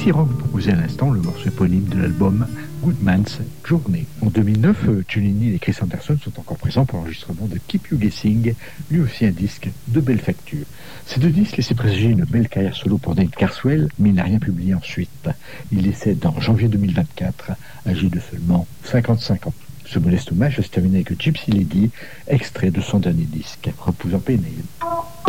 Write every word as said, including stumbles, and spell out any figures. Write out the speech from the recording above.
Dixie Rock proposait à l'instant le morceau éponyme de l'album Goodman's Journey. En deux mille neuf, John Neal et Chris Anderson sont encore présents pour l'enregistrement de Keep You Guessing, lui aussi un disque de belle facture. Ces deux disques laissaient présager une belle carrière solo pour Dave Carswell, mais il n'a rien publié ensuite. Il décède en janvier deux mille vingt-quatre, âgé de seulement cinquante-cinq ans. Ce modeste hommage se termine avec Gypsy Lady, extrait de son dernier disque, Repose en paix, Neal.